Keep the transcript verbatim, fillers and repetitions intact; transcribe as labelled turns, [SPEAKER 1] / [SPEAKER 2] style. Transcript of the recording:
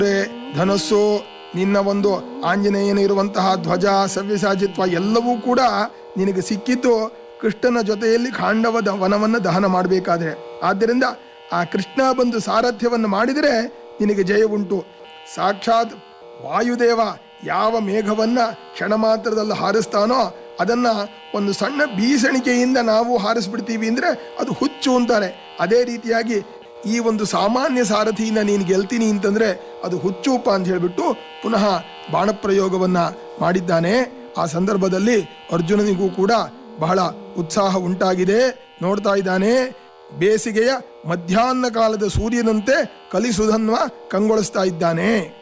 [SPEAKER 1] ಧನಸ್ಸು, ನಿನ್ನ ಒಂದು ಆಂಜನೇಯನ ಇರುವಂತಹ ಧ್ವಜ, ಸವ್ಯಸಾಚಿತ್ವ ಎಲ್ಲವೂ ಕೂಡ ನಿನಗೆ ಸಿಕ್ಕಿದ್ದು ಕೃಷ್ಣನ ಜೊತೆಯಲ್ಲಿ ಖಾಂಡವದ ವನವನ್ನು ದಹನ ಮಾಡಬೇಕಾದ್ರೆ. ಆದ್ದರಿಂದ ಆ ಕೃಷ್ಣ ಬಂದು ಸಾರಥ್ಯವನ್ನು ಮಾಡಿದರೆ ನಿನಗೆ ಜಯ ಉಂಟು. ಸಾಕ್ಷಾತ್ ವಾಯುದೇವ ಯಾವ ಮೇಘವನ್ನ ಕ್ಷಣ ಮಾತ್ರದಲ್ಲಿ ಹಾರಿಸ್ತಾನೋ ಅದನ್ನ ಒಂದು ಸಣ್ಣ ಬೀಸಣಿಕೆಯಿಂದ ನಾವು ಹಾರಿಸ್ಬಿಡ್ತೀವಿ ಅಂದ್ರೆ ಅದು ಹುಚ್ಚು ಅಂತಾರೆ. ಅದೇ ರೀತಿಯಾಗಿ ಈ ಒಂದು ಸಾಮಾನ್ಯ ಸಾರಥಿಯಿಂದ ನೀನು ಗೆಲ್ತೀನಿ ಅಂತಂದ್ರೆ ಅದು ಹುಚ್ಚುಪ ಅಂತ ಹೇಳ್ಬಿಟ್ಟು ಪುನಃ ಬಾಣಪ್ರಯೋಗವನ್ನ ಮಾಡಿದ್ದಾನೆ. ಆ ಸಂದರ್ಭದಲ್ಲಿ ಅರ್ಜುನನಿಗೂ ಕೂಡ ಬಹಳ ಉತ್ಸಾಹ ಉಂಟಾಗಿದೆ. ನೋಡ್ತಾ ಇದ್ದಾನೆ, ಬೇಸಿಗೆಯ ಮಧ್ಯಾಹ್ನ ಕಾಲದ ಸೂರ್ಯನಂತೆ ಕಲಿಸುಧನ್ವ ಕಂಗೊಳಿಸ್ತಾ ಇದ್ದಾನೆ.